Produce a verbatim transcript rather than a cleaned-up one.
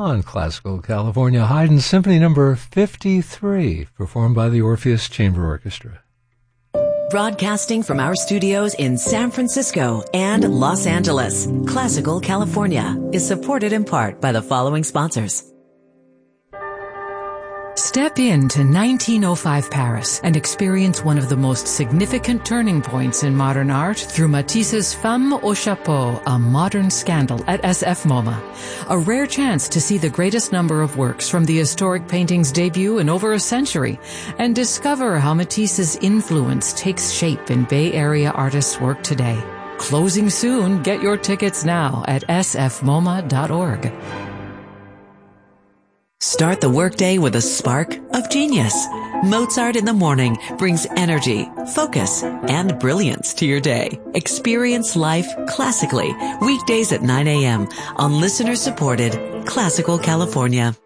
on Classical California. Haydn Symphony Number fifty-three, performed by the Orpheus Chamber Orchestra. Broadcasting from our studios in San Francisco and Los Angeles, Classical California is supported in part by the following sponsors. Step into nineteen oh five Paris and experience one of the most significant turning points in modern art through Matisse's Femme au Chapeau, a modern scandal at S F MoMA. A rare chance to see the greatest number of works from the historic painting's debut in over a century and discover how Matisse's influence takes shape in Bay Area artists' work today. Closing soon. Get your tickets now at s f moma dot org. Start the workday with a spark of genius. Mozart in the Morning brings energy, focus, and brilliance to your day. Experience life classically, weekdays at nine a.m. on listener-supported Classical California.